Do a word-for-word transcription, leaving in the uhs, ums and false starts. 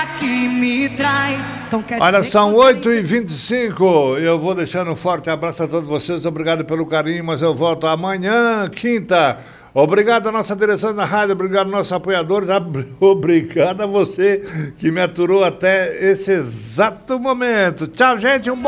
que me trai. Então quer Olha, dizer são que você oito e vinte e cinco. Eu vou deixando um forte abraço a todos vocês. Obrigado pelo carinho, mas eu volto amanhã, quinta. Obrigado à nossa direção da rádio, obrigado aos nossos apoiadores, obrigado a você que me aturou até esse exato momento. Tchau, gente. Um bom